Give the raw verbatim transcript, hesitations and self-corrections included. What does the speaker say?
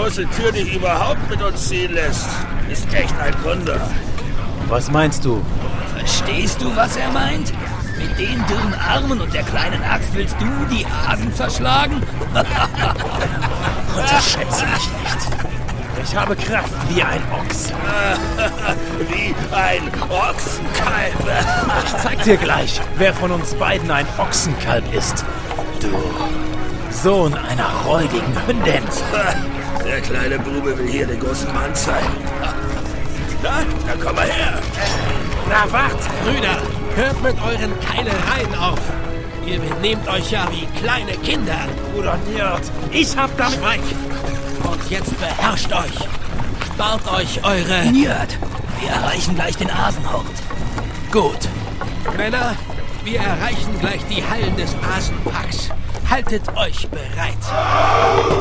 große Tür dich überhaupt mit uns ziehen lässt, ist echt ein Wunder. Was meinst du? Verstehst du, was er meint? Mit den dürren Armen und der kleinen Axt willst du die Hasen zerschlagen? Unterschätze mich nicht. Ich habe Kraft wie ein Ochs. Wie ein Ochsenkalb. Ich zeig dir gleich, wer von uns beiden ein Ochsenkalb ist. Du Sohn einer räudigen Hündin. Der kleine Bube will hier den großen Mann zeigen. Na, dann komm mal her. Na wart, Brüder, hört mit euren Keilereien auf. Ihr benehmt euch ja wie kleine Kinder. Bruder Njörd, ich hab damit... Schweig. Und jetzt beherrscht euch. Spart euch eure... Njörd, wir erreichen gleich den Asenhort. Gut. Männer, wir erreichen gleich die Hallen des Asenparks. Haltet euch bereit.